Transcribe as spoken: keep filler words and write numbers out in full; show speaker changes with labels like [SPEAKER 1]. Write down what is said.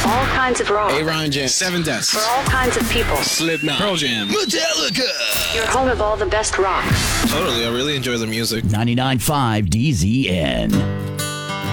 [SPEAKER 1] all kinds of rock.
[SPEAKER 2] A-Ron Jam. Seven Deaths.
[SPEAKER 1] For all kinds of people.
[SPEAKER 2] Slipknot. Pearl Jam. Metallica.
[SPEAKER 1] Your home of all the best rock.
[SPEAKER 2] Totally, I really enjoy the music.
[SPEAKER 3] ninety-nine point five D Z N.